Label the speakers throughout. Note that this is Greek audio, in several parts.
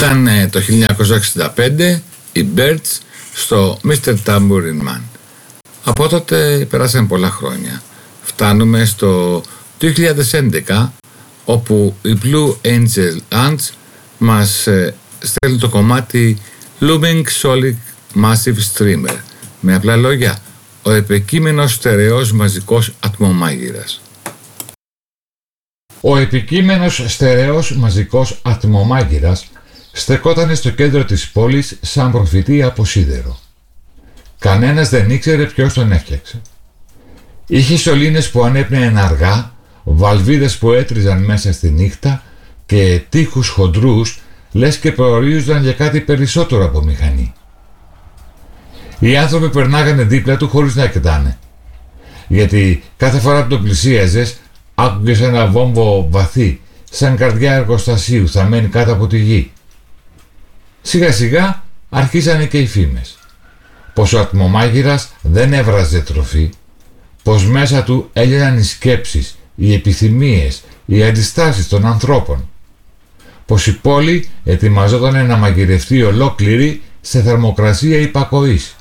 Speaker 1: Ήταν το 1965 οι Birds στο Mr. Tambourine Man. Από τότε περάσαν πολλά χρόνια. Φτάνουμε στο 2011, όπου οι Blue Angel Ants μας στέλνουν το κομμάτι Looming Solid Massive Streamer. Με απλά λόγια, ο επικείμενος στερεός μαζικός ατμομάγειρας.
Speaker 2: Ο επικείμενος στερεός μαζικός ατμομάγειρας στεκόταν στο κέντρο της πόλης σαν προφητή από σίδερο. Κανένας δεν ήξερε ποιος τον έφτιαξε. Είχε σωλήνες που ανέπνεαν αργά, βαλβίδες που έτριζαν μέσα στη νύχτα και τείχους χοντρούς, λες και προορίζονταν για κάτι περισσότερο από μηχανή. Οι άνθρωποι περνάγανε δίπλα του χωρίς να κοιτάνε, γιατί κάθε φορά που το πλησίαζες άκουγες ένα βόμβο βαθύ, σαν καρδιά εργοστασίου θαμμένη κάτω από τη γη. Σιγά σιγά αρχίσανε και οι φήμες, πως ο ατμομάγειρας δεν έβραζε τροφή, πως μέσα του έλυναν οι σκέψεις, οι επιθυμίες, οι αντιστάσεις των ανθρώπων, πως η πόλη ετοιμαζόταν να μαγειρευτεί ολόκληρη σε θερμοκρασία υπακοής.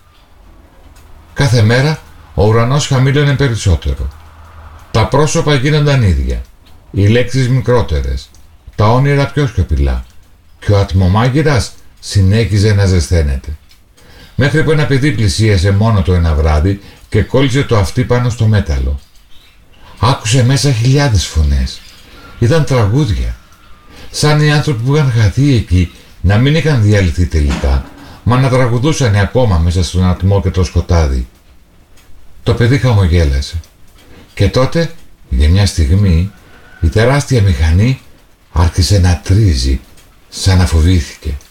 Speaker 2: Κάθε μέρα ο ουρανός χαμήλωνε περισσότερο. Τα πρόσωπα γίνονταν ίδια, οι λέξεις μικρότερες, τα όνειρα πιο σιωπηλά και ο ατμομάγειρας συνέχιζε να ζεσθένεται. Μέχρι που ένα παιδί πλησίασε μόνο του ένα βράδυ και κόλλησε το αυτί πάνω στο μέταλλο. Άκουσε μέσα χιλιάδες φωνές. Ήταν τραγούδια. Σαν οι άνθρωποι που είχαν χαθεί εκεί να μην είχαν διαλυθεί τελικά, μα να τραγουδούσαν ακόμα μέσα στον ατμό και το σκοτάδι. Το παιδί χαμογέλασε. Και τότε, για μια στιγμή, η τεράστια μηχανή άρχισε να τρίζει, σαν να φοβήθηκε.